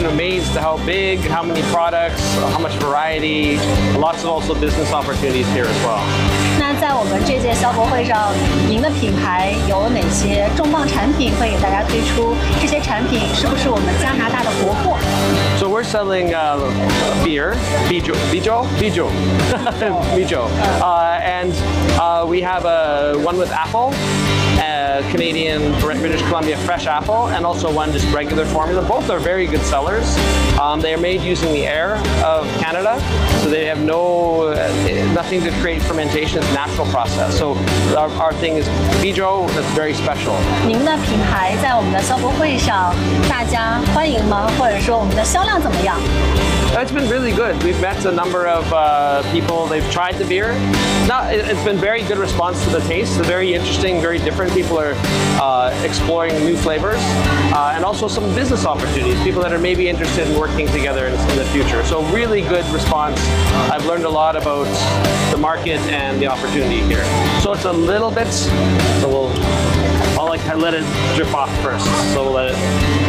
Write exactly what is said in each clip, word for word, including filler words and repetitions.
amazed at how big, how many products, how much variety, lots of also business opportunities here as well. 那在我们这届消博会上，您的品牌有哪些重磅产品会给大家推出？这些产品是不是我们加拿大的国货？ So we're selling uh, beer, bijo, bijo, bijo, bijo, uh, and uh, we have a one with apple. Uh, Canadian, British Columbia fresh apple, and also one just regular formula. Both are very good sellers. Um, they are made using the air of Canada, so they have no uh, nothing to create fermentation. It's a natural process. So our, our thing is bijo. That's very special. 您的品牌在我们的消博会上，大家欢迎吗？或者说我们的销量怎么样？ It's been really good. We've met a number of uh, people. They've tried the beer. Now, it's been very good response to the taste. It's very interesting, very different. People are uh, exploring new flavors uh, and also some business opportunities. People that are maybe interested in working together in, in the future. So really good response. I've learned a lot about the market and the opportunity here. So it's a little bit. So we'll. I'll like let it drip off first. So we'll let it.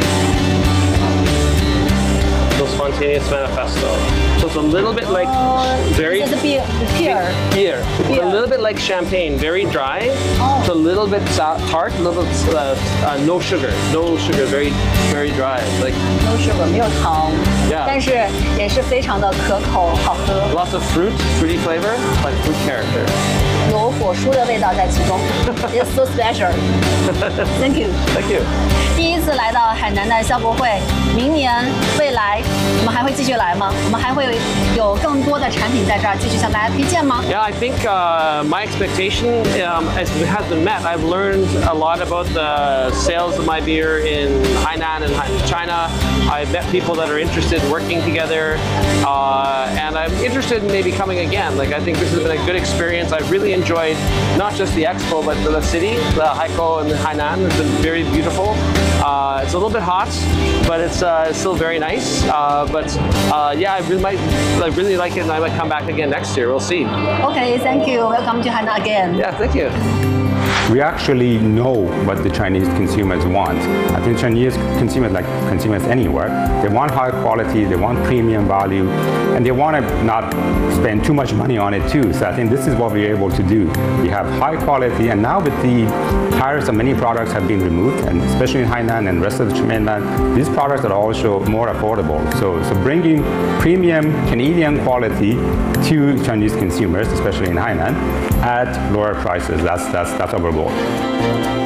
Spontaneous Manifesto. So it's a little bit like very It's a beer. Beer. beer. Beer. A little bit like champagne, very dry. Oh. It's a little bit tart, a little bit uh, uh, no sugar, no sugar, very very dry. Like no sugar 没有糖， Yeah. 但是也是非常的可口，好喝， lots of fruit, fruity flavor, like fruit character. 有果蔬的味道在其中。It's so special. Thank you. Thank you. 第一次来到海南的消博会，明年未来我们还会继续来吗？我们还会有更多的产品在这儿继续向大家推荐吗？ Yeah, I think uh, my expectation um, has has been met. I've learned a lot about the sales of my beer in Hainan and China. I've met people that are interested in working together, uh, and I'm interested in maybe coming again. Like I think this has been a good experience. I've really enjoyed not just the expo, but the city, the Haikou and the Hainan. It's been very beautiful. Uh, it's a little bit hot, but it's uh, still very nice. Uh, but uh, yeah, I really might, I really like it, and I might come back again next year. We'll see. Okay, thank you. Welcome to Hainan again. Yeah, thank you. We actually know what the Chinese consumers want. I think Chinese consumers, like consumers anywhere, they want high quality, they want premium value, and they want to not spend too much money on it too. So I think this is what we're able to do. We have high quality, and now with the tariffs on many products have been removed, and especially in Hainan and rest of the mainland, these products are also more affordable. So, so bringing premium Canadian quality to Chinese consumers, especially in Hainan, at lower prices. That's that's that's our goal.